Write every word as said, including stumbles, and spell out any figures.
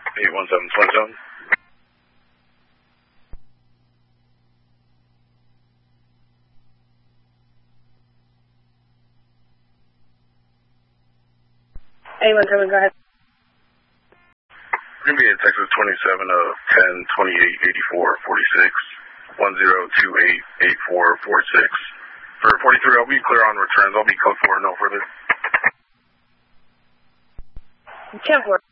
eight one seven twenty-seven. eight one seven, go ahead. We're going to be in Texas twenty-seven of ten twenty-eight eighty-four forty-six one zero two eight eight four four six. For forty-three, I'll be clear on returns. I'll be code four, no further. ten four.